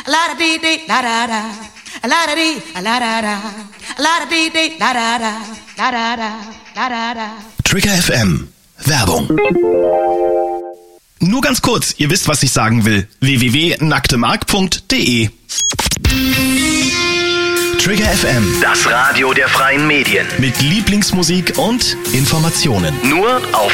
La da dee dee la da da. La da dee la da da. La da dee dee la da da. La da da la da da. Trigger FM. Werbung. Nur ganz kurz, ihr wisst, was ich sagen will. www.nacktemark.de. Trigger FM. Das Radio der freien Medien. Mit Lieblingsmusik und Informationen. Nur auf